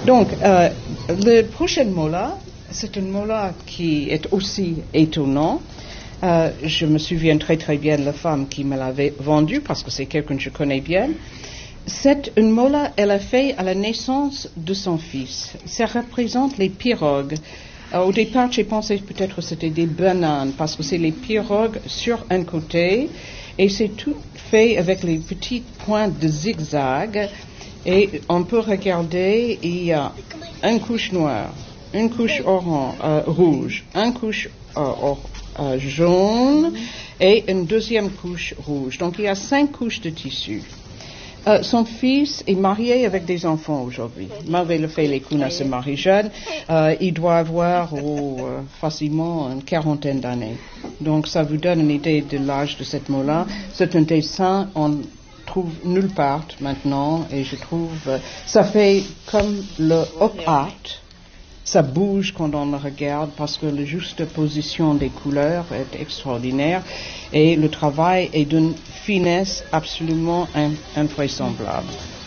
Donc, le prochain mot-là, c'est un mot-là qui est aussi étonnant. Je me souviens très très bien de la femme qui me l'avait vendu parce que c'est quelqu'un que je connais bien. C'est une mot-là, elle a fait à la naissance de son fils. Ça représente les pirogues. Au départ, j'ai pensé peut-être que c'était des bananes parce que c'est les pirogues sur un côté et c'est tout fait avec les petites pointes de zigzag. Et on peut regarder, il y a une couche noire, une couche rouge, une couche jaune et une deuxième couche rouge. Donc il y a 5 couches de tissu. Son fils est marié avec des enfants aujourd'hui. Malgré le fait que les Kuna se marient jeunes, il doit avoir facilement une quarantaine d'années. Donc ça vous donne une idée de l'âge de cette mot-là. C'est un dessin, on trouve nulle part maintenant, et je trouve ça fait comme le op art. Ça bouge quand on le regarde parce que la juste position des couleurs est extraordinaire et le travail est d'une finesse absolument invraisemblable.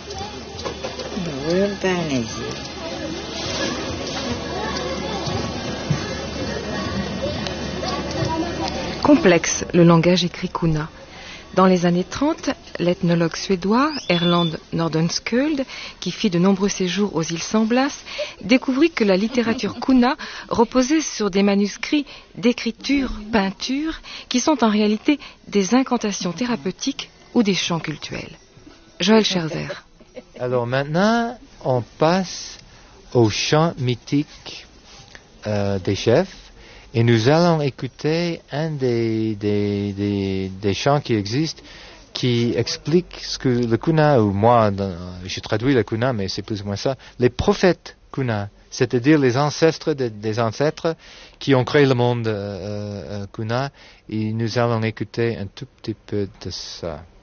Complexe, le langage écrit Kuna. Dans les années 30, l'ethnologue suédois Erland Nordenskjöld, qui fit de nombreux séjours aux îles Sans Blas, découvrit que la littérature Kuna reposait sur des manuscrits d'écriture, peinture, qui sont en réalité des incantations thérapeutiques ou des chants cultuels. Joël Scherzer. Alors maintenant, on passe aux chants mythiques des chefs. Et nous allons écouter un des chants qui existent, qui explique ce que le Kuna, ou moi, je traduis le Kuna, mais c'est plus ou moins ça, les prophètes Kuna, c'est-à-dire les ancêtres des ancêtres qui ont créé le monde Kuna. Et nous allons écouter un tout petit peu de ça.